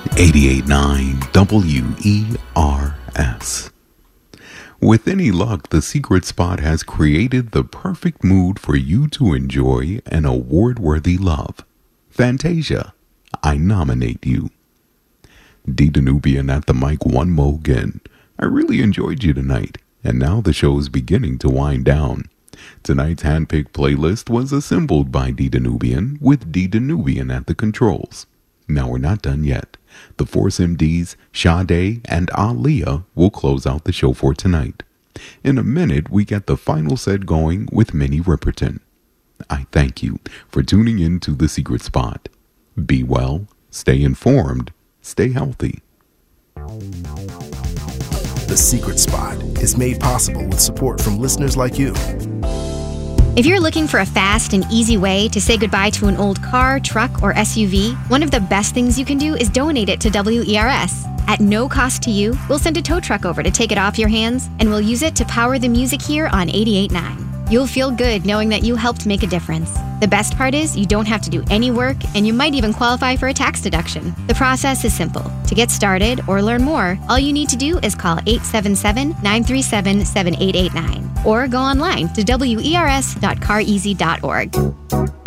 88.9 WERS. With any luck, The Secret Spot has created the perfect mood for you to enjoy an award-worthy love. Fantasia, I nominate you. D. Danubian at the mic one mo again. I really enjoyed you tonight, and now the show's beginning to wind down. Tonight's handpicked playlist was assembled by D. Danubian with D. Danubian at the controls. Now we're not done yet. The Force MDs, Sade, and Aaliyah will close out the show for tonight. In a minute, we get the final set going with Minnie Riperton. I thank you for tuning in to The Secret Spot. Be well, stay informed, stay healthy. The Secret Spot is made possible with support from listeners like you. If you're looking for a fast and easy way to say goodbye to an old car, truck, or SUV, one of the best things you can do is donate it to WERS. At no cost to you, we'll send a tow truck over to take it off your hands, and we'll use it to power the music here on 88.9. You'll feel good knowing that you helped make a difference. The best part is you don't have to do any work, and you might even qualify for a tax deduction. The process is simple. To get started or learn more, all you need to do is call 877-937-7889 or go online to wers.careasy.org.